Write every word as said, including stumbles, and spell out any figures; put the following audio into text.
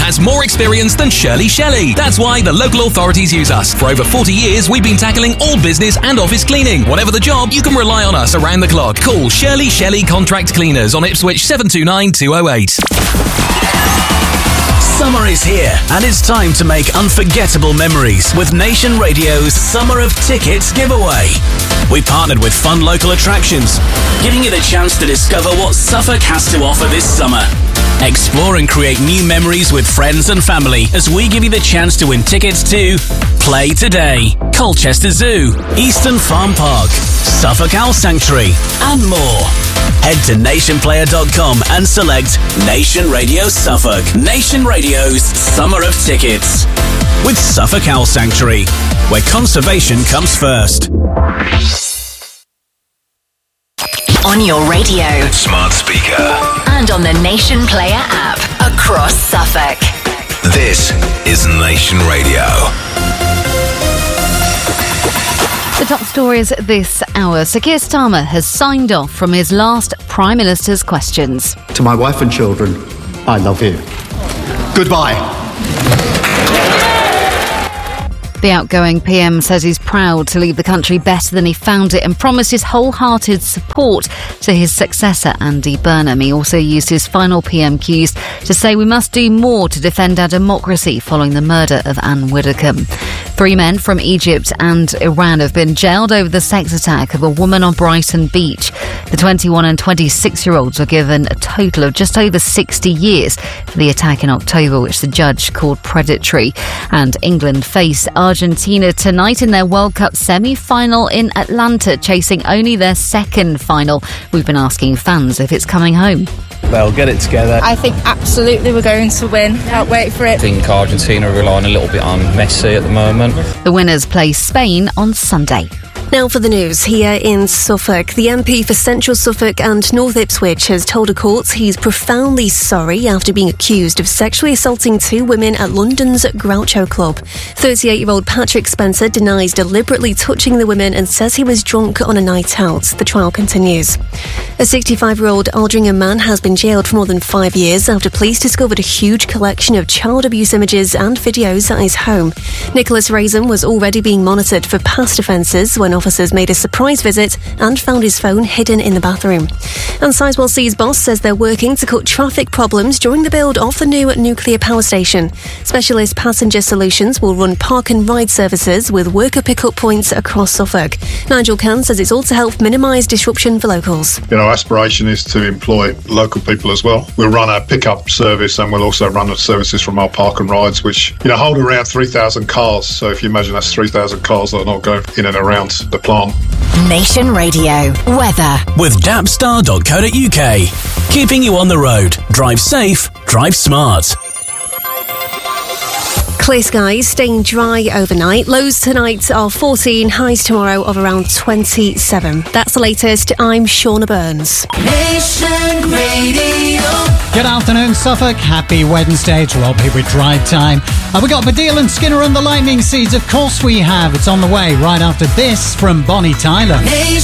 has more experience than Shirley Shelley. That's why the local authorities use us. For over forty years, we've been tackling all business and office cleaning. Whatever the job, you can rely on us around the clock. Call Shirley Shelley Contract Cleaners on Ipswich seven two nine two oh eight. Summer is here, and it's time to make unforgettable memories with Nation Radio's Summer of Tickets giveaway. We partnered with fun local attractions, giving you the chance to discover what Suffolk has to offer this summer. Explore and create new memories with friends and family as we give you the chance to win tickets to Play Today, Colchester Zoo, Eastern Farm Park, Suffolk Owl Sanctuary, and more. Head to nation player dot com and select Nation Radio Suffolk. Nation Radio's Summer of Tickets. With Suffolk Owl Sanctuary, where conservation comes first. On your radio, smart speaker, and on the Nation Player app across Suffolk. This is Nation Radio. The top stories this hour. Sir Keir Starmer has signed off from his last Prime Minister's questions. To my wife and children, I love you. Goodbye. The outgoing P M says he's proud to leave the country better than he found it and promises wholehearted support to his successor, Andy Burnham. He also used his final P M Qs to say we must do more to defend our democracy following the murder of Anne Widdecombe. Three men from Egypt and Iran have been jailed over the sex attack of a woman on Brighton Beach. The twenty-one and twenty-six-year-olds were given a total of just over sixty years for the attack in October, which the judge called predatory. And England face Argentina tonight in their World Cup semi-final in Atlanta, chasing only their second final. We've been asking fans if it's coming home. They'll get it together. I think absolutely we're going to win. Can't wait for it. I think Argentina are relying a little bit on Messi at the moment. The winners play Spain on Sunday. Now for the news here in Suffolk. The M P for Central Suffolk and North Ipswich has told a court he's profoundly sorry after being accused of sexually assaulting two women at London's Groucho Club. thirty-eight-year-old Patrick Spencer denies deliberately touching the women and says he was drunk on a night out. The trial continues. A sixty-five-year-old Aldringham man has been jailed for more than five years after police discovered a huge collection of child abuse images and videos at his home. Nicholas Raisin was already being monitored for past offences when officers made a surprise visit and found his phone hidden in the bathroom. And Sizewell C's boss says they're working to cut traffic problems during the build of the new nuclear power station. Specialist Passenger Solutions will run park and ride services with worker pick-up points across Suffolk. Nigel Cann says it's all to help minimise disruption for locals. You know, our aspiration is to employ local people as well. We'll run our pick-up service and we'll also run the services from our park and rides, which, you know, hold around three thousand cars. So if you imagine that's three thousand cars that are not going in and around the plant. Nation Radio weather with dapstar dot co dot uk. Keeping you on the road. Drive safe, drive smart. Clear skies, staying dry overnight. Lows tonight are fourteen, highs tomorrow of around twenty-seven. That's the latest. I'm Shauna Burns. Nation Radio. Good afternoon, Suffolk. Happy Wednesday. It's Rob here with Drive Time. Uh, we got Baddiel and Skinner and the Lightning Seeds. Of course we have. It's on the way right after this from Bonnie Tyler. Nation